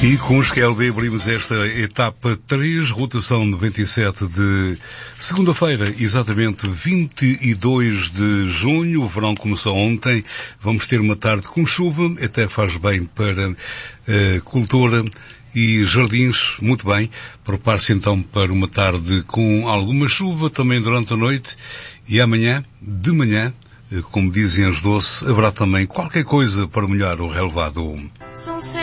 E com os QLB abrimos esta etapa 3, rotação 97 de segunda-feira, exatamente 22 de junho. O verão começou ontem. Vamos ter uma tarde com chuva, até faz bem para cultura e jardins. Muito bem. Prepare-se então para uma tarde com alguma chuva também durante a noite. E amanhã, de manhã, como dizem as doces, haverá também qualquer coisa para molhar o relevado.